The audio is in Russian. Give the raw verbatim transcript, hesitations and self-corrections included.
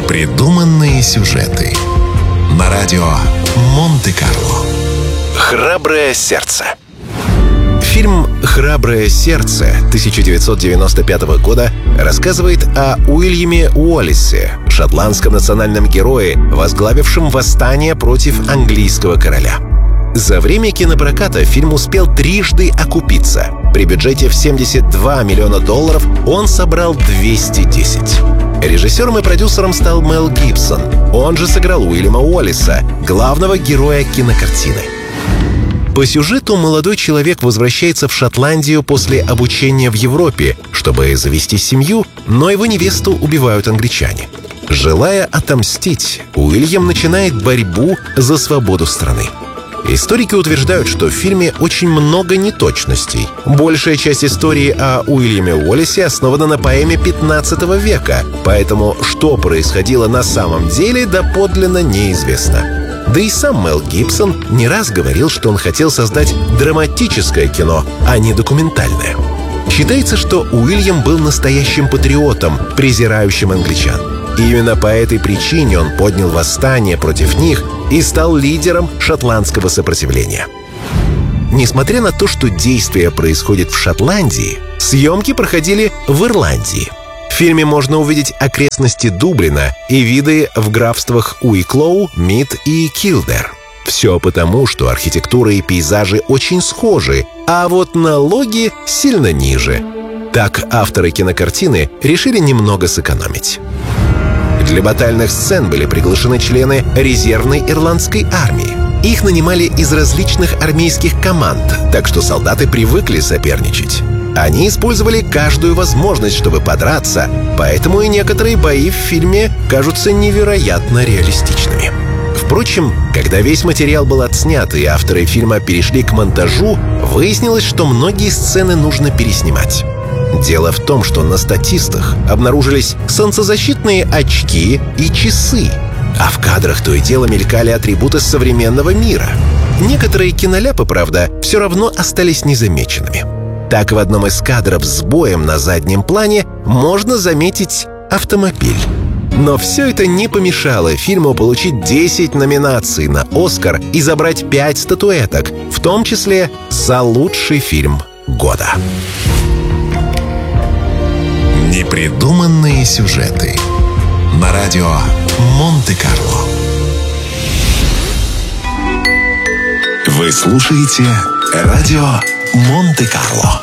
Непридуманные сюжеты на радио Монте-Карло. «Храброе сердце». Фильм «Храброе сердце» тысяча девятьсот девяносто пятого года рассказывает о Уильяме Уоллесе, шотландском национальном герое, возглавившем восстание против английского короля. За время кинопроката фильм успел трижды окупиться. При бюджете в семьдесят два миллиона долларов он собрал двести десять. Режиссером и продюсером стал Мел Гибсон. Он же сыграл Уильяма Уоллеса, главного героя кинокартины. По сюжету молодой человек возвращается в Шотландию после обучения в Европе, чтобы завести семью, но его невесту убивают англичане. Желая отомстить, Уильям начинает борьбу за свободу страны. Историки утверждают, что в фильме очень много неточностей. Большая часть истории о Уильяме Уоллесе основана на поэме пятнадцатого века, поэтому что происходило на самом деле, доподлинно неизвестно. Да и сам Мел Гибсон не раз говорил, что он хотел создать драматическое кино, а не документальное. Считается, что Уильям был настоящим патриотом, презирающим англичан. И именно по этой причине он поднял восстание против них и стал лидером шотландского сопротивления. Несмотря на то, что действие происходит в Шотландии, съемки проходили в Ирландии. В фильме можно увидеть окрестности Дублина и виды в графствах Уиклоу, Мид и Килдер. Все потому, что архитектура и пейзажи очень схожи, а вот налоги сильно ниже. Так авторы кинокартины решили немного сэкономить. Для батальных сцен были приглашены члены резервной ирландской армии. Их нанимали из различных армейских команд, так что солдаты привыкли соперничать. Они использовали каждую возможность, чтобы подраться, поэтому и некоторые бои в фильме кажутся невероятно реалистичными. Впрочем, когда весь материал был отснят и авторы фильма перешли к монтажу, выяснилось, что многие сцены нужно переснимать. Дело в том, что на статистах обнаружились солнцезащитные очки и часы, а в кадрах то и дело мелькали атрибуты современного мира. Некоторые киноляпы, правда, все равно остались незамеченными. Так, в одном из кадров с боем на заднем плане можно заметить автомобиль. Но все это не помешало фильму получить десять номинаций на «Оскар» и забрать пять статуэток, в том числе за лучший фильм года. Непридуманные сюжеты на радио Монте-Карло. Вы слушаете радио Монте-Карло.